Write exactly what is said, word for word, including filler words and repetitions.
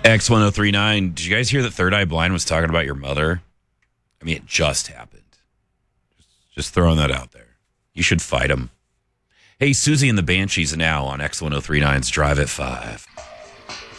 X one oh three nine, did you guys hear that Third Eye Blind was talking about your mother? I mean, it just happened. Just, just throwing that out there. You should fight him. Hey, Susie and the Banshees now on X one oh three nine's Drive at five.